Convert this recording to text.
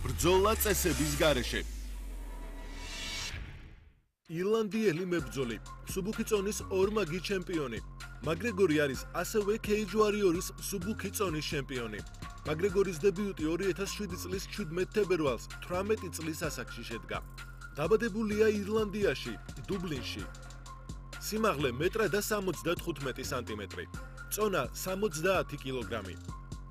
ბრძოლა წესების გარეშე. ირლანდიელი მებრძოლი, სუბუქი-წონის ორმაგი ჩემპიონი. მაკგრეგორი არის ასევე Cage Warriors სუბუქი-წონის ჩემპიონი. მაკგრეგორის დებიუტი 2007 წლის 17 თებერვალს 18 წლის ასაკში შედგა. დაბადებულია ირლანდიაში, დუბლინში. სიმაღლე 1.75 სანტიმეტრი. წონა 70 კილოგრამი.